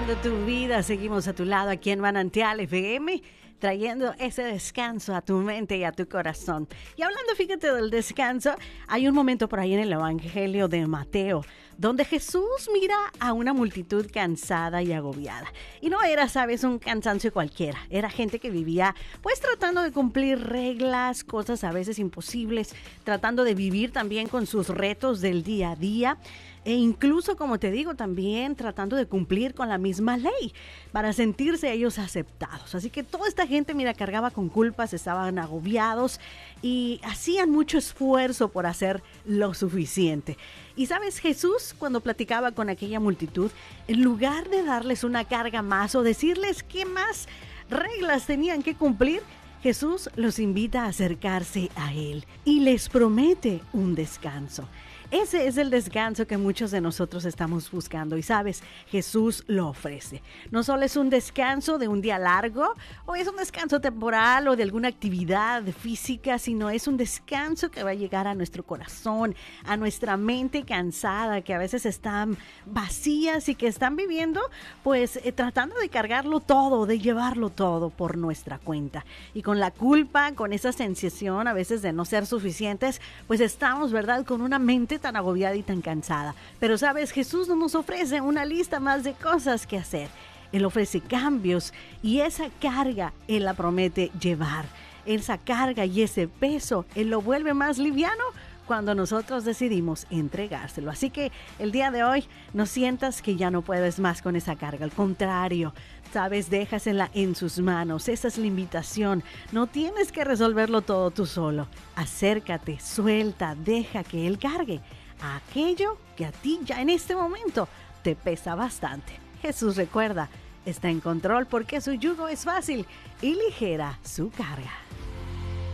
transformando tu vida. Seguimos a tu lado aquí en Manantial FM, trayendo ese descanso a tu mente y a tu corazón. Y hablando, fíjate, del descanso, hay un momento por ahí en el Evangelio de Mateo, donde Jesús mira a una multitud cansada y agobiada. Y no era, sabes, un cansancio cualquiera. Era gente que vivía, pues, tratando de cumplir reglas, cosas a veces imposibles, tratando de vivir también con sus retos del día a día. E incluso, como te digo, también tratando de cumplir con la misma ley para sentirse ellos aceptados. Así que toda esta gente, mira, cargaba con culpas, estaban agobiados y hacían mucho esfuerzo por hacer lo suficiente. Y sabes, Jesús, cuando platicaba con aquella multitud, en lugar de darles una carga más o decirles qué más reglas tenían que cumplir, Jesús los invita a acercarse a Él y les promete un descanso. Ese es el descanso que muchos de nosotros estamos buscando y sabes, Jesús lo ofrece. No solo es un descanso de un día largo o es un descanso temporal o de alguna actividad física, sino es un descanso que va a llegar a nuestro corazón, a nuestra mente cansada, que a veces están vacías y que están viviendo pues tratando de cargarlo todo, de llevarlo todo por nuestra cuenta. Y con la culpa, con esa sensación a veces de no ser suficientes, pues estamos, ¿verdad?, con una mente tan agobiada y tan cansada. Pero sabes, Jesús no nos ofrece una lista más de cosas que hacer. Él ofrece cambios y esa carga Él la promete llevar. Esa carga y ese peso Él lo vuelve más liviano cuando nosotros decidimos entregárselo. Así que el día de hoy no sientas que ya no puedes más con esa carga. Al contrario, sabes, déjasela en sus manos. Esa es la invitación. No tienes que resolverlo todo tú solo. Acércate, suelta, deja que Él cargue a aquello que a ti ya en este momento te pesa bastante. Jesús, recuerda, está en control porque su yugo es fácil y ligera su carga.